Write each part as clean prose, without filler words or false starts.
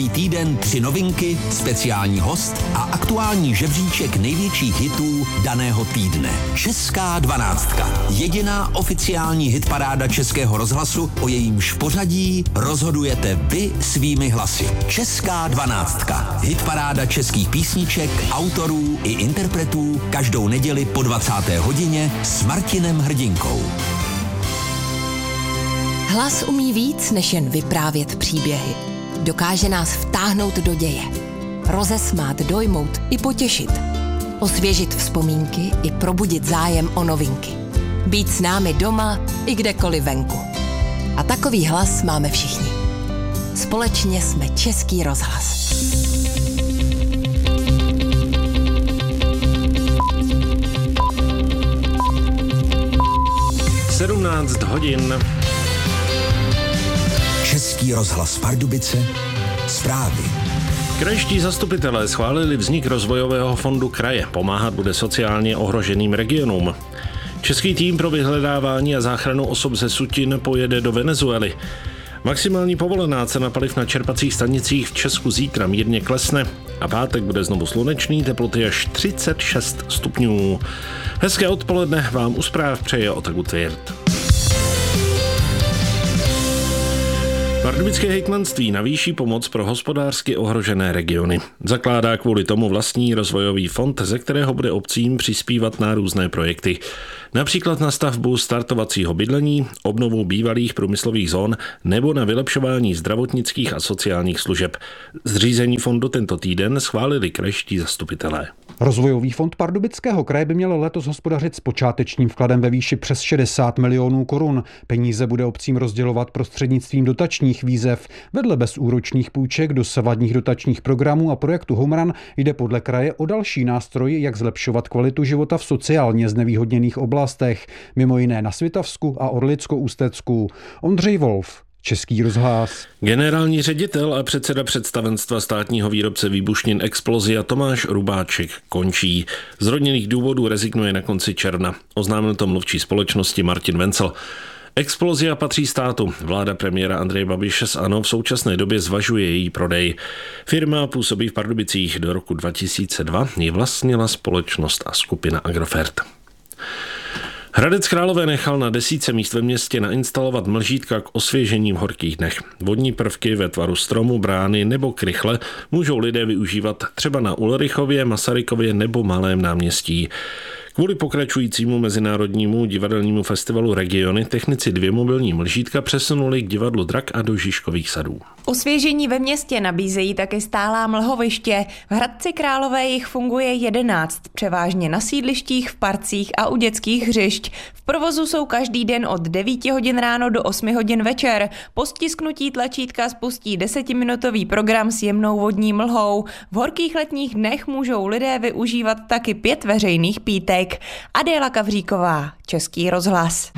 Týden 3 novinky, speciální host a aktuální žebříček největších hitů daného týdne. Česká 12. Jediná oficiální hitparáda Českého rozhlasu, o jejímž pořadí rozhodujete vy svými hlasy. Česká 12. Hitparáda českých písniček, autorů i interpretů každou neděli po 20. hodině s Martinem Hrdinkou. Hlas umí víc, než jen vyprávět příběhy. Dokáže nás vtáhnout do děje, rozesmát, dojmout i potěšit, osvěžit vzpomínky i probudit zájem o novinky. Být s námi doma i kdekoliv venku. A takový hlas máme všichni. Společně jsme Český rozhlas. Sedmnáct hodin. Český rozhlas Pardubice, zprávy. Krajští zastupitelé schválili vznik rozvojového fondu kraje. Pomáhat bude sociálně ohroženým regionům. Český tým pro vyhledávání a záchranu osob ze Sutin pojede do Venezuely. Maximální povolená cena paliv na čerpacích stanicích v Česku zítra mírně klesne a pátek bude znovu slunečný, teploty až 36 stupňů. Hezké odpoledne vám u zpráv přeje Otaku Tvěrt. Pardubické hejtmanství navýší pomoc pro hospodářsky ohrožené regiony. Zakládá kvůli tomu vlastní rozvojový fond, ze kterého bude obcím přispívat na různé projekty. Například na stavbu startovacího bydlení, obnovu bývalých průmyslových zón nebo na vylepšování zdravotnických a sociálních služeb. Zřízení fondu tento týden schválili krajští zastupitelé. Rozvojový fond Pardubického kraje by měl letos hospodařit s počátečním vkladem ve výši přes 60 milionů korun. Peníze bude obcím rozdělovat prostřednictvím dotačních výzev. Vedle bezúročných půjček, dosavadních dotačních programů a projektu Home Run jde podle kraje o další nástroj, jak zlepšovat kvalitu života v sociálně znevýhodněných oblastech, mimo jiné na Svitavsku a Orlicko-Ústecku. Ondřej Wolf, Český rozhlas. Generální ředitel a předseda představenstva státního výrobce výbušnin Explosia Tomáš Rubáček končí. Z rodinných důvodů rezignuje na konci června. Oznámil to mluvčí společnosti Martin Vencel. Explosia patří státu. Vláda premiéra Andreje Babiše z ANO v současné době zvažuje její prodej. Firma působí v Pardubicích. Do roku 2002 ji vlastnila společnost a skupina Agrofert. Hradec Králové nechal na 10 míst ve městě nainstalovat mlžítka k osvěžení v horkých dnech. Vodní prvky ve tvaru stromu, brány nebo krychle můžou lidé využívat třeba na Ulrichově, Masarykově nebo Malém náměstí. Kvůli pokračujícímu mezinárodnímu divadelnímu festivalu Regiony technici 2 mobilní mlžítka přesunuli k divadlu Drak a do Žižkových sadů. Osvěžení ve městě nabízejí taky stálá mlhoviště. V Hradci Králové jich funguje 11, převážně na sídlištích, v parcích a u dětských hřišť. V provozu jsou každý den od 9 hodin ráno do 8 hodin večer. Po stisknutí tlačítka spustí 10minutový program s jemnou vodní mlhou. V horkých letních dnech můžou lidé využívat taky 5 veřejných pítek. Adéla Kavříková, Český rozhlas.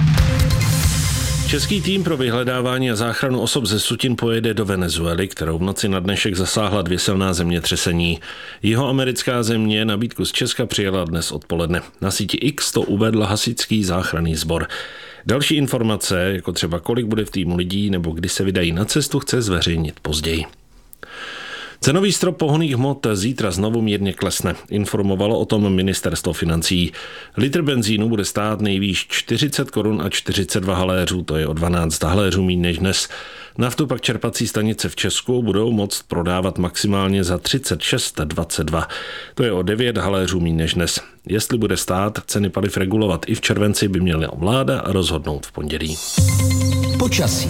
Český tým pro vyhledávání a záchranu osob ze Sutin pojede do Venezuely, kterou v noci na dnešek zasáhla 2 silná zemětřesení. Jihoamerická země nabídku z Česka přijela dnes odpoledne. Na síti X to uvedl hasičský záchranný sbor. Další informace, jako třeba kolik bude v týmu lidí nebo kdy se vydají na cestu, chce zveřejnit později. Cenový strop pohonných hmot zítra znovu mírně klesne, informovalo o tom ministerstvo financí. Litr benzínu bude stát nejvýš 40 korun a 42 haléřů, to je o 12 haléřů míň než dnes. Naftu pak čerpací stanice v Česku budou moct prodávat maximálně za 36,22. To je o 9 haléřů míň než dnes. Jestli bude stát ceny paliv regulovat i v červenci, by měla vláda rozhodnout v pondělí. Počasí.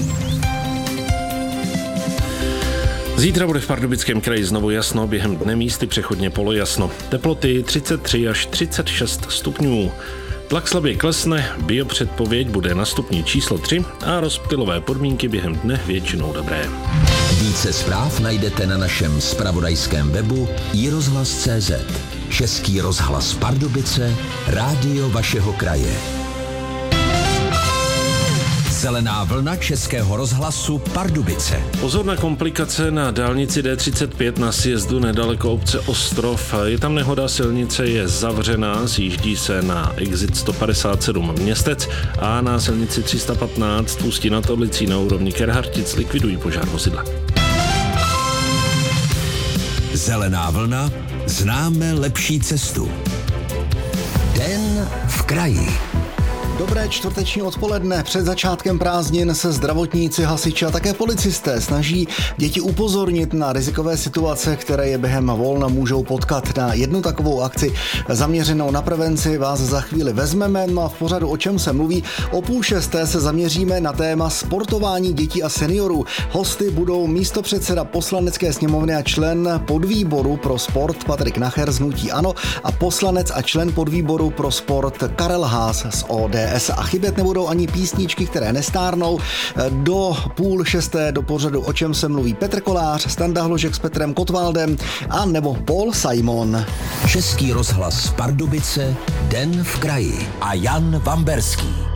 Zítra bude v Pardubickém kraji znovu jasno, během dne místy přechodně polojasno. Teploty 33 až 36 stupňů. Tlak slabě klesne, biopředpověď bude na stupni číslo 3 a rozptylové podmínky během dne většinou dobré. Více zpráv najdete na našem zpravodajském webu iRozhlas.cz. Český rozhlas Pardubice, rádio vašeho kraje. Zelená vlna Českého rozhlasu Pardubice. Pozor na komplikace na dálnici D35 na sjezdu nedaleko obce Ostrov. Je tam nehoda, silnice je zavřená, sjíždí se na exit 157 Městec a na silnici 315 Ústí nad Orlicí na úrovni Kerhartic likvidují požár vozidla. Zelená vlna, známe lepší cestu. Den v kraji. Dobré čtvrteční odpoledne. Před začátkem prázdnin se zdravotníci, hasiči a také policisté snaží děti upozornit na rizikové situace, které je během volna můžou potkat. Na jednu takovou akci zaměřenou na prevenci vás za chvíli vezmeme. No a v pořadu O čem se mluví o 5:30 se zaměříme na téma sportování dětí a seniorů. Hosty budou místopředseda Poslanecké sněmovny a člen podvýboru pro sport Patrik Nacher z hnutí ANO a poslanec a člen podvýboru pro sport Karel Haas z ODS. A chybět nebudou ani písničky, které nestárnou. Do 5:30 do pořadu O čem se mluví Petr Kolář, Standa Hložek s Petrem Kotwaldem a nebo Paul Simon. Český rozhlas Pardubice, Den v kraji a Jan Vamberský.